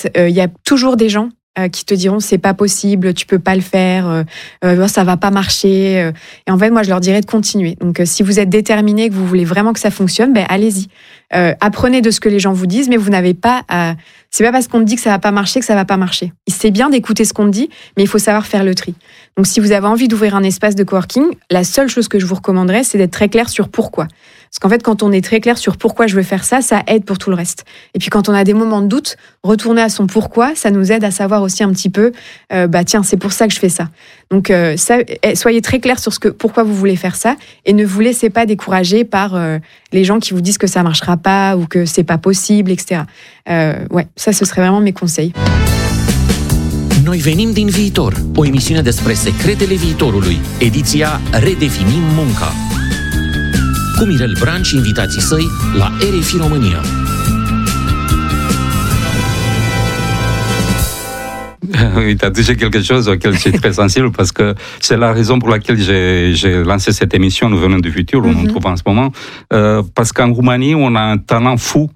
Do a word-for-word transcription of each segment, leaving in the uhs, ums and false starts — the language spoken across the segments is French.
fait, il euh, y a toujours des gens euh, qui te diront c'est pas possible, tu peux pas le faire, euh, euh, ça va pas marcher. Euh, et en fait, moi, je leur dirais de continuer. Donc, euh, si vous êtes déterminé, que vous voulez vraiment que ça fonctionne, ben allez-y. Euh, apprenez de ce que les gens vous disent, mais vous n'avez pas à... C'est pas parce qu'on te dit que ça va pas marcher que ça va pas marcher. C'est bien d'écouter ce qu'on te dit, mais il faut savoir faire le tri. Donc, si vous avez envie d'ouvrir un espace de coworking, la seule chose que je vous recommanderais, c'est d'être très clair sur pourquoi. Parce qu'en fait, quand on est très clair sur pourquoi je veux faire ça, ça aide pour tout le reste. Et puis, quand on a des moments de doute, retourner à son pourquoi, ça nous aide à savoir aussi un petit peu, euh, bah tiens, c'est pour ça que je fais ça. Donc, euh, ça, soyez très clair sur ce que, pourquoi vous voulez faire ça, et ne vous laissez pas décourager par euh, les gens qui vous disent que ça marchera pas ou que c'est pas possible, et cetera. Euh, ouais, ça, ce serait vraiment mes conseils. Noi venim din viitor, o emisiune despre secretele viitorului, ediția Redefinim munca. Cu Mirel Bran și invitații săi la R F I România. Oui, tu as touché quelque chose auquel je suis très sensible parce que c'est la raison pour laquelle j'ai, j'ai lancé cette émission Nous venons du futur, où mm-hmm. on nous trouve en ce moment. Euh, parce qu'en Roumanie, on a un talent fou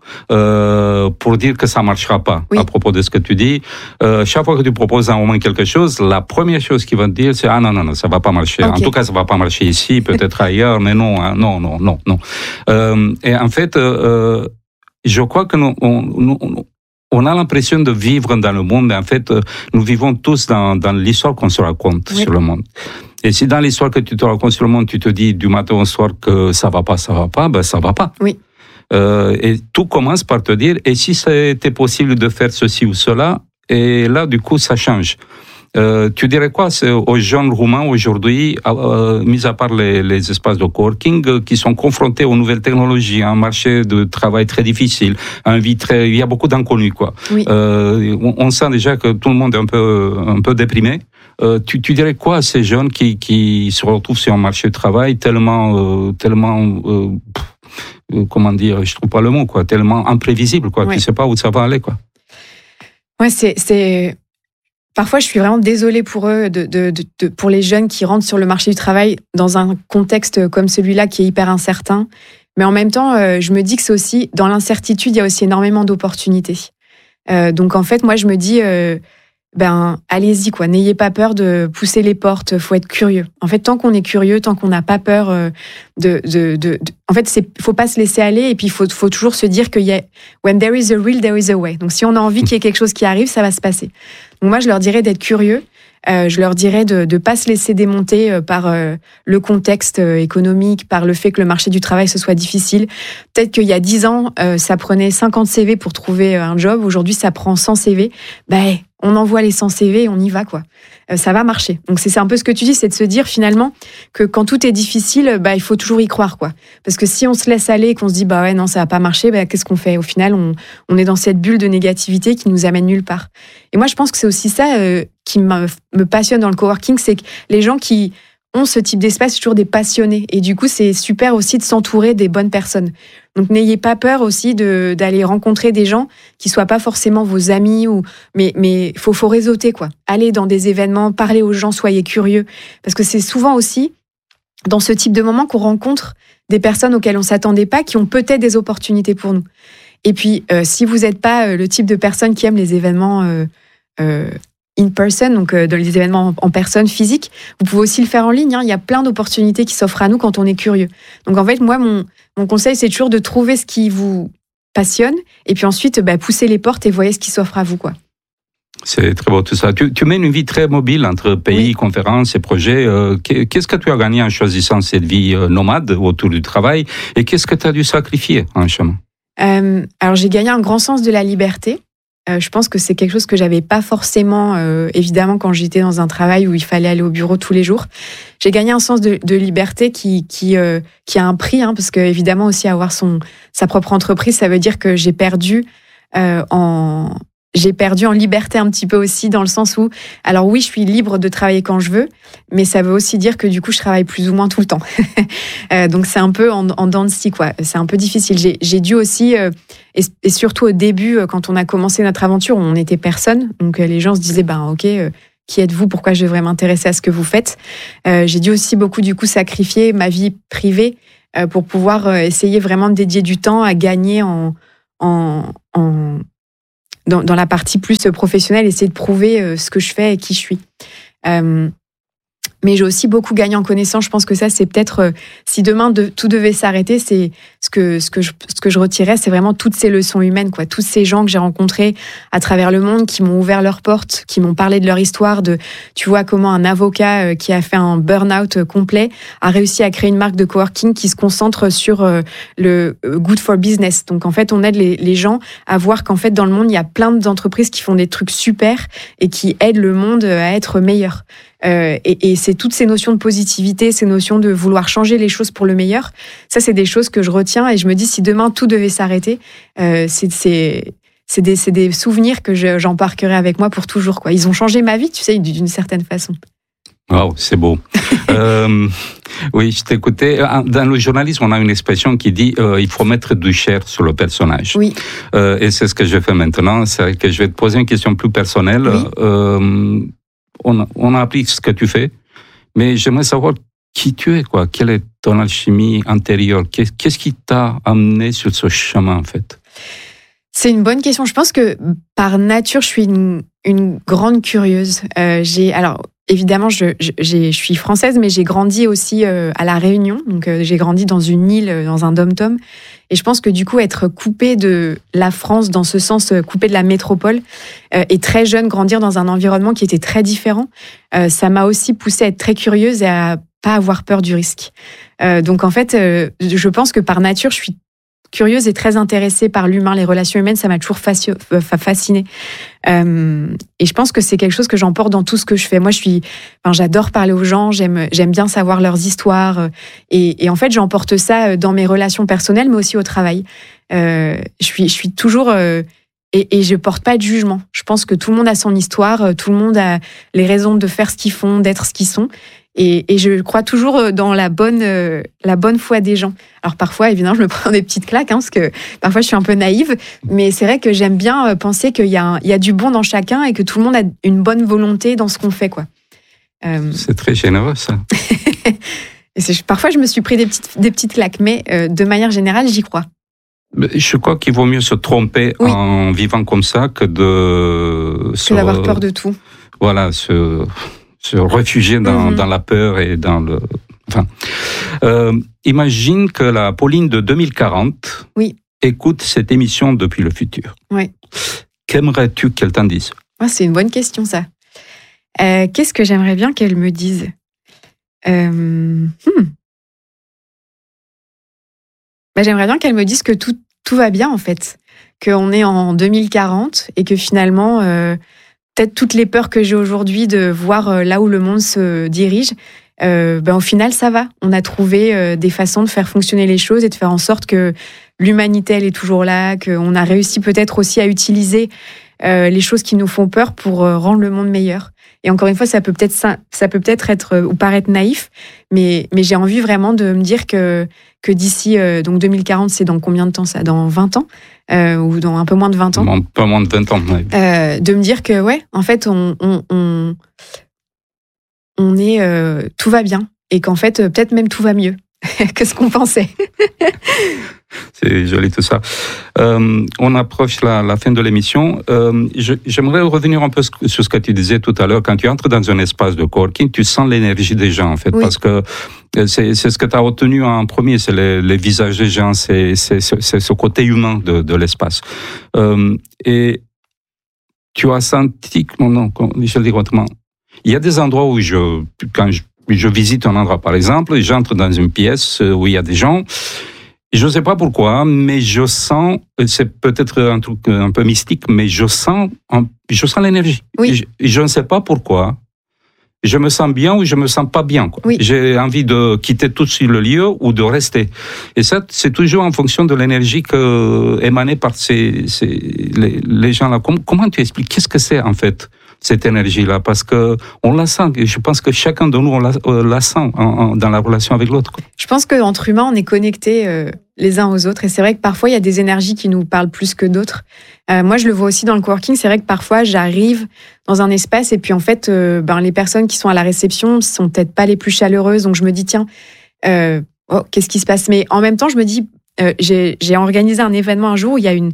euh, pour dire que ça ne marchera pas. Oui. À propos de ce que tu dis, euh, chaque fois que tu proposes à un moment quelque chose, la première chose qu'ils vont te dire, c'est « Ah non, non, non, ça ne va pas marcher. Okay. En tout cas, ça ne va pas marcher ici, peut-être ailleurs, mais non, hein, non, non, non, non. Euh, » Et en fait, euh, je crois que nous... On, nous, on, On a l'impression de vivre dans le monde, mais en fait, nous vivons tous dans, dans l'histoire qu'on se raconte oui. sur le monde. Et si dans l'histoire que tu te racontes sur le monde, tu te dis du matin au soir que ça va pas, ça va pas, ben ça va pas. Oui. Euh, et tout commence par te dire, et si c'était possible de faire ceci ou cela, et là, du coup, ça change. Euh, tu dirais quoi aux jeunes Roumains aujourd'hui, euh, mis à part les, les espaces de coworking, euh, qui sont confrontés aux nouvelles technologies, à un marché de travail très difficile, à un vie très, il y a beaucoup d'inconnus, quoi. Oui. Euh, on, on sent déjà que tout le monde est un peu, un peu déprimé. Euh, tu, tu dirais quoi à ces jeunes qui, qui se retrouvent sur un marché de travail tellement, euh, tellement, euh, pff, comment dire, je trouve pas le mot, quoi, tellement imprévisible, quoi. Oui. Tu sais pas où ça va aller, quoi. Ouais, c'est, c'est. Parfois, je suis vraiment désolée pour eux, de, de, de, de, pour les jeunes qui rentrent sur le marché du travail dans un contexte comme celui-là qui est hyper incertain. Mais en même temps, euh, je me dis que c'est aussi, dans l'incertitude, il y a aussi énormément d'opportunités. Euh, donc en fait, moi, je me dis, euh, ben, allez-y, quoi. N'ayez pas peur de pousser les portes. Faut être curieux. En fait, tant qu'on est curieux, tant qu'on n'a pas peur euh, de, de, de, de, en fait, c'est, faut pas se laisser aller. Et puis, il faut, faut toujours se dire qu'il y a, when there is a will, there is a way. Donc, si on a envie qu'il y ait quelque chose qui arrive, ça va se passer. Donc moi, je leur dirais d'être curieux. Euh, je leur dirais de ne pas se laisser démonter euh, par euh, le contexte euh, économique, par le fait que le marché du travail, ce soit difficile. Peut-être qu'il y a dix ans, euh, ça prenait cinquante C V pour trouver un job. Aujourd'hui, ça prend cent C V. Ben, on envoie les cent C V et on y va, quoi. Euh, ça va marcher. Donc c'est, c'est un peu ce que tu dis, c'est de se dire finalement que quand tout est difficile, bah, il faut toujours y croire, quoi. Parce que si on se laisse aller et qu'on se dit bah ouais non ça va pas marcher, bah, qu'est-ce qu'on fait ? Au final, on, on est dans cette bulle de négativité qui nous amène nulle part. Et moi, je pense que c'est aussi ça euh, qui me, me passionne dans le coworking, c'est que les gens qui ont ce type d'espace, c'est toujours des passionnés. Et du coup, c'est super aussi de s'entourer des bonnes personnes. Donc, n'ayez pas peur aussi de, d'aller rencontrer des gens qui soient pas forcément vos amis, ou, mais, mais faut, faut réseauter, quoi. Allez dans des événements, parlez aux gens, soyez curieux. Parce que c'est souvent aussi dans ce type de moment qu'on rencontre des personnes auxquelles on s'attendait pas, qui ont peut-être des opportunités pour nous. Et puis, euh, si vous n'êtes pas euh, le type de personne qui aime les événements euh, euh, in person, donc euh, dans les événements en, en personne, physique, vous pouvez aussi le faire en ligne. Hein. Il y a plein d'opportunités qui s'offrent à nous quand on est curieux. Donc en fait, moi, mon, mon conseil, c'est toujours de trouver ce qui vous passionne et puis ensuite, bah, pousser les portes et voyez ce qui s'offre à vous, quoi. C'est très beau tout ça. Tu, tu mènes une vie très mobile entre pays, oui. conférences et projets. Euh, qu'est-ce que tu as gagné en choisissant cette vie nomade autour du travail et qu'est-ce que tu as dû sacrifier en chemin ? euh, Alors j'ai gagné un grand sens de la liberté. Euh, je pense que c'est quelque chose que j'avais pas forcément, euh, évidemment, quand j'étais dans un travail où il fallait aller au bureau tous les jours. J'ai gagné un sens de, de liberté qui qui euh, qui a un prix, hein, parce que évidemment aussi avoir son sa propre entreprise, ça veut dire que j'ai perdu euh, en J'ai perdu en liberté un petit peu aussi, dans le sens où, alors oui, je suis libre de travailler quand je veux, mais ça veut aussi dire que du coup, je travaille plus ou moins tout le temps. euh, donc c'est un peu en, en dents de scie, quoi. C'est un peu difficile. J'ai, j'ai dû aussi, euh, et, et surtout au début, quand on a commencé notre aventure, on n'était personne. Donc euh, les gens se disaient, ben ok, euh, qui êtes-vous ? Pourquoi je devrais m'intéresser à ce que vous faites ? euh, J'ai dû aussi beaucoup du coup sacrifier ma vie privée euh, pour pouvoir euh, essayer vraiment de dédier du temps à gagner en... en, en dans, dans la partie plus professionnelle, essayer de prouver euh, ce que je fais et qui je suis. Euh, Mais j'ai aussi beaucoup gagné en connaissance. Je pense que ça, c'est peut-être, euh, si demain de, tout devait s'arrêter, c'est ce que, ce que je, ce que je retirais, c'est vraiment toutes ces leçons humaines, quoi. Tous ces gens que j'ai rencontrés à travers le monde, qui m'ont ouvert leurs portes, qui m'ont parlé de leur histoire, de, tu vois, comment un avocat euh, qui a fait un burn-out euh, complet a réussi à créer une marque de coworking qui se concentre sur euh, le euh, good for business. Donc, en fait, on aide les, les gens à voir qu'en fait, dans le monde, il y a plein d'entreprises qui font des trucs super et qui aident le monde à être meilleur. Euh, et, et c'est toutes ces notions de positivité, ces notions de vouloir changer les choses pour le meilleur. Ça, c'est des choses que je retiens et je me dis, si demain tout devait s'arrêter, euh, c'est, c'est, c'est, des, c'est des souvenirs que je, j'embarquerai avec moi pour toujours, quoi. Ils ont changé ma vie, tu sais, d'une certaine façon. Wow, c'est beau. euh, oui, je t'écoutais. Dans le journalisme, on a une expression qui dit euh, il faut mettre du chair sur le personnage. Oui. Euh, et c'est ce que je fais maintenant. C'est que je vais te poser une question plus personnelle. Oui. Euh, on, a, on a appris ce que tu fais, mais j'aimerais savoir qui tu es, quoi. Quelle est ton alchimie intérieure? Qu'est-ce, qu'est-ce qui t'a amené sur ce chemin, en fait? C'est une bonne question. Je pense que par nature, je suis une, une grande curieuse. Euh, j'ai alors. Évidemment, je, je, je suis française, mais j'ai grandi aussi euh, à La Réunion. Donc, euh, j'ai grandi dans une île, dans un dom-tom. Et je pense que du coup, être coupée de la France, dans ce sens, euh, coupée de la métropole, euh, et très jeune, grandir dans un environnement qui était très différent, euh, ça m'a aussi poussée à être très curieuse et à pas avoir peur du risque. Euh, donc, en fait, euh, je pense que par nature, je suis curieuse et très intéressée par l'humain, les relations humaines, ça m'a toujours fascinée. Euh, et je pense que c'est quelque chose que j'emporte dans tout ce que je fais. Moi, je suis, enfin, j'adore parler aux gens, j'aime, j'aime bien savoir leurs histoires. Et, et en fait, j'emporte ça dans mes relations personnelles, mais aussi au travail. Euh, je suis, je suis toujours... Euh, et, et je porte pas de jugement. Je pense que tout le monde a son histoire, tout le monde a les raisons de faire ce qu'ils font, d'être ce qu'ils sont. Et, et je crois toujours dans la bonne, euh, la bonne foi des gens. Alors parfois, évidemment, je me prends des petites claques, hein, parce que parfois je suis un peu naïve, mais c'est vrai que j'aime bien penser qu'il y a, un, il y a du bon dans chacun et que tout le monde a une bonne volonté dans ce qu'on fait, quoi. Euh... C'est très généreux, ça. et c'est, parfois, je me suis pris des petites, des petites claques, mais euh, de manière générale, j'y crois. Je crois qu'il vaut mieux se tromper oui. en vivant comme ça que de... Que se... d'avoir peur de tout. Voilà, se... se réfugier dans, mm-hmm. dans la peur et dans le... Enfin, euh, imagine que la Pauline de deux mille quarante oui. écoute cette émission depuis le futur. Oui. Qu'aimerais-tu qu'elle t'en dise? Oh, c'est une bonne question, ça. Euh, qu'est-ce que j'aimerais bien qu'elle me dise? euh, hmm. bah, J'aimerais bien qu'elle me dise que tout, tout va bien, en fait. Qu'on est en deux mille quarante et que finalement... Euh, peut-être toutes les peurs que j'ai aujourd'hui de voir là où le monde se dirige, euh, ben au final, ça va. On a trouvé euh, des façons de faire fonctionner les choses et de faire en sorte que l'humanité, elle est toujours là, qu'on a réussi peut-être aussi à utiliser euh, les choses qui nous font peur pour euh, rendre le monde meilleur. Et encore une fois, ça peut peut-être, ça, ça peut peut-être être euh, ou paraître naïf, mais, mais j'ai envie vraiment de me dire que, que d'ici, euh, donc deux mille quarante, c'est dans combien de temps ça? Dans vingt ans? Euh, ou dans un peu moins de vingt ans. Un peu moins de vingt ans, oui. Euh, de me dire que, ouais, en fait, on, on, on, on est, euh, tout va bien. Et qu'en fait, peut-être même tout va mieux que ce qu'on pensait. C'est joli tout ça. Euh, on approche la, la fin de l'émission. Euh, je, j'aimerais revenir un peu sur ce que tu disais tout à l'heure. Quand tu entres dans un espace de coworking, tu sens l'énergie des gens, en fait, oui. parce que c'est, c'est ce que tu as retenu en premier, c'est les, les visages des gens, c'est, c'est, c'est, c'est ce côté humain de, de l'espace. Euh, et tu as senti, non, non, je le dis autrement. Il y a des endroits où je, quand je, je visite un endroit, par exemple, j'entre dans une pièce où il y a des gens. Je ne sais pas pourquoi, mais je sens, c'est peut-être un truc un peu mystique, mais je sens, je sens l'énergie. Oui. Je, je ne sais pas pourquoi. Je me sens bien ou je me sens pas bien, quoi. Oui. J'ai envie de quitter tout de suite le lieu ou de rester. Et ça, c'est toujours en fonction de l'énergie que, émanée par ces, ces, les, les gens-là. Comment, comment tu expliques? Qu'est-ce que c'est, en fait, cette énergie-là? Parce que on la sent. Et je pense que chacun de nous, on la, on la sent en, en, dans la relation avec l'autre, quoi. Je pense qu'entre humains, on est connectés euh, les uns aux autres. Et c'est vrai que parfois, il y a des énergies qui nous parlent plus que d'autres. Euh, moi, je le vois aussi dans le coworking. C'est vrai que parfois, j'arrive dans un espace et puis en fait, euh, ben, les personnes qui sont à la réception sont peut-être pas les plus chaleureuses. Donc, je me dis, tiens, euh, oh, qu'est-ce qui se passe? Mais en même temps, je me dis, euh, j'ai, j'ai organisé un événement un jour où il y a une,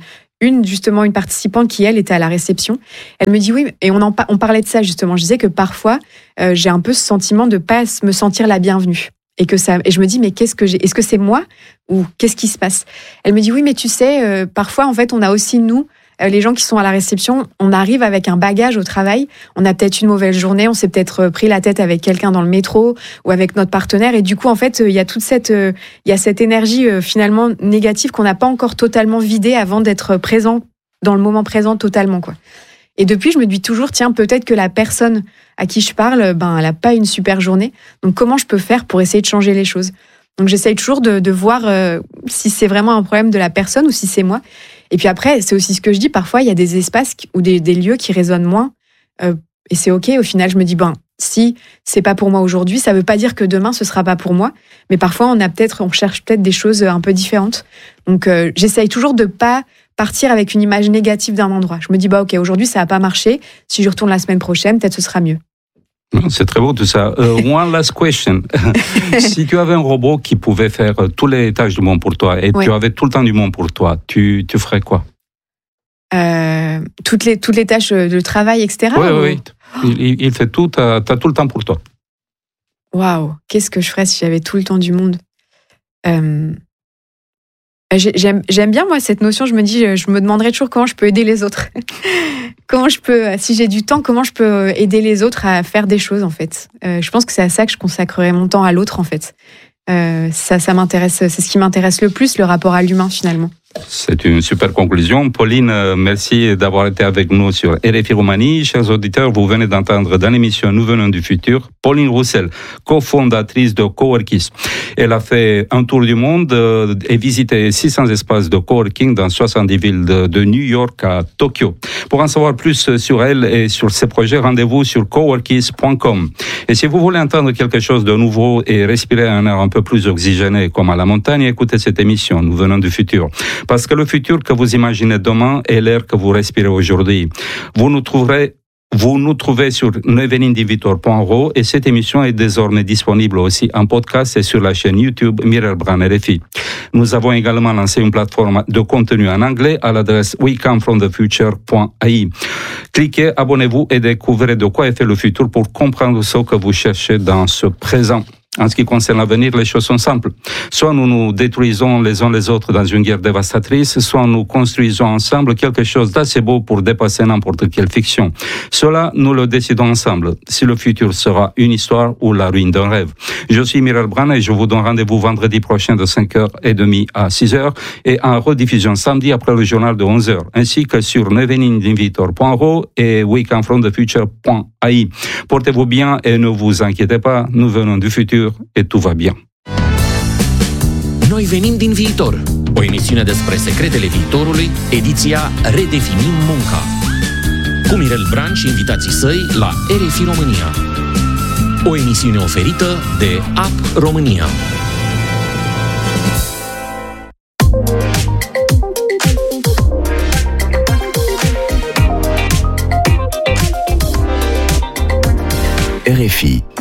une, justement, une participante qui, elle, était à la réception. Elle me dit oui, et on, en, on parlait de ça, justement. Je disais que parfois, euh, j'ai un peu ce sentiment de pas me sentir la bienvenue. Et, que ça, et je me dis, mais qu'est-ce que j'ai ? Est-ce que c'est moi ou qu'est-ce qui se passe ? Elle me dit, oui, mais tu sais, euh, parfois, en fait, on a aussi, nous, euh, les gens qui sont à la réception, on arrive avec un bagage au travail. On a peut-être une mauvaise journée, on s'est peut-être pris la tête avec quelqu'un dans le métro ou avec notre partenaire. Et du coup, en fait, il euh, y a toute cette, euh, il y a cette énergie euh, finalement négative qu'on n'a pas encore totalement vidée avant d'être présent dans le moment présent totalement, quoi. Et depuis, je me dis toujours, tiens, peut-être que la personne à qui je parle, ben, elle n'a pas une super journée. Donc, comment je peux faire pour essayer de changer les choses ? Donc, j'essaye toujours de, de voir euh, si c'est vraiment un problème de la personne ou si c'est moi. Et puis après, c'est aussi ce que je dis, parfois, il y a des espaces ou des, des lieux qui résonnent moins. Euh, et c'est OK. Au final, je me dis, ben, si c'est pas pour moi aujourd'hui, ça veut pas dire que demain, ce sera pas pour moi. Mais parfois, on a peut-être, on cherche peut-être des choses un peu différentes. Donc, euh, j'essaye toujours de pas partir avec une image négative d'un endroit. Je me dis, bah ok, aujourd'hui, ça n'a pas marché. Si je retourne la semaine prochaine, peut-être ce sera mieux. C'est très beau tout ça. Uh, one last question. Si tu avais un robot qui pouvait faire toutes les tâches du monde pour toi et ouais. tu avais tout le temps du monde pour toi, tu, tu ferais quoi ? euh, toutes, les, toutes les tâches de travail, et cetera. Oui, ou... oui, oui. Il, il fait tout, tu as tout le temps pour toi. Waouh, qu'est-ce que je ferais si j'avais tout le temps du monde ? euh... J'aime, j'aime bien, moi, cette notion. Je me dis, je me demanderais toujours comment je peux aider les autres. Comment je peux, si j'ai du temps, comment je peux aider les autres à faire des choses, en fait. Euh, je pense que c'est à ça que je consacrerais mon temps, à l'autre, en fait. Euh, ça, ça m'intéresse, c'est ce qui m'intéresse le plus, le rapport à l'humain, finalement. C'est une super conclusion. Pauline, merci d'avoir été avec nous sur R F I Roumanie. Chers auditeurs, vous venez d'entendre dans l'émission Nous venons du futur, Pauline Roussel, cofondatrice de Coworkis. Elle a fait un tour du monde et visité six cents espaces de coworking dans soixante-dix villes de, de New York à Tokyo. Pour en savoir plus sur elle et sur ses projets, rendez-vous sur coworkis point com. Et si vous voulez entendre quelque chose de nouveau et respirer un air un peu plus oxygéné comme à la montagne, écoutez cette émission Nous venons du futur. Parce que le futur que vous imaginez demain est l'air que vous respirez aujourd'hui. Vous nous trouverez Vous nous trouvez sur noi venim din viitor point ro et cette émission est désormais disponible aussi en podcast et sur la chaîne YouTube Mirel Bran R F I. Nous avons également lancé une plateforme de contenu en anglais à l'adresse we come from the future point a i. Cliquez, abonnez-vous et découvrez de quoi est fait le futur pour comprendre ce que vous cherchez dans ce présent. En ce qui concerne l'avenir, les choses sont simples. Soit nous nous détruisons les uns les autres dans une guerre dévastatrice, soit nous construisons ensemble quelque chose d'assez beau pour dépasser n'importe quelle fiction. Cela, nous le décidons ensemble, si le futur sera une histoire ou la ruine d'un rêve. Je suis Mirel Bran et je vous donne rendez-vous vendredi prochain de cinq heures trente à six heures et en rediffusion samedi après le journal de onze heures, ainsi que sur noi venim din viitor point ro et we come from the future point a i. Portez-vous bien et ne vous inquiétez pas, nous venons du futur et tout va bien. Noi venim din viitor, o emisiune despre secretele viitorului, ediția Redefinim munca. Cu Mirel Bran și invitații săi la R F I România. O emisiune oferită de App România. R F I